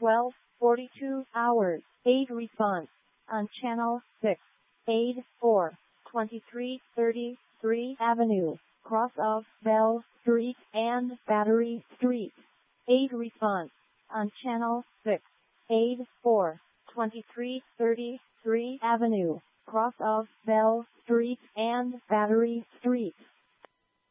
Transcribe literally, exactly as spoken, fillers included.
twelve forty-two hours. Aid response on channel six. Aid for twenty-three thirty-three Avenue, cross of Bell Street and Battery Street. Aid response on channel six. Aid for twenty-three thirty-three Avenue, cross of Bell Street and Battery Street.